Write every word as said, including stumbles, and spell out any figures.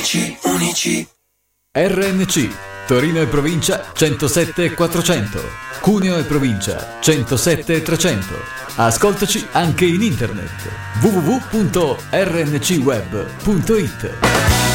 unici, unici. R N C, Torino e provincia centosette e quattrocento, Cuneo e provincia centosette e trecento. Ascoltaci anche in internet w w w punto r n c web punto i t.